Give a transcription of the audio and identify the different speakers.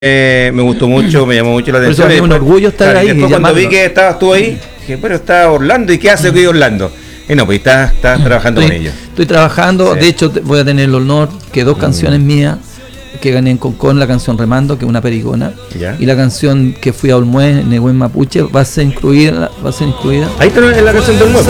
Speaker 1: Me gustó mucho, me llamó mucho la
Speaker 2: Por eso
Speaker 1: atención.
Speaker 2: es un orgullo estar ahí.
Speaker 1: Después
Speaker 2: Y
Speaker 1: cuando vi
Speaker 2: llamarlo.
Speaker 1: que estabas tú ahí, dije, pero está Orlando, ¿y qué hace aquí Orlando? Y no, pues estás trabajando con ellos.
Speaker 2: Estoy trabajando,
Speaker 1: Sí.
Speaker 2: de hecho voy a tener el honor que dos canciones mías que gané en Concón, la canción Remando, que es una pericona,
Speaker 1: Ya.
Speaker 2: y la canción que fui a Olmué, Nehuen Mapuche, va a ser incluida.
Speaker 1: Ahí está en la canción del nuevo.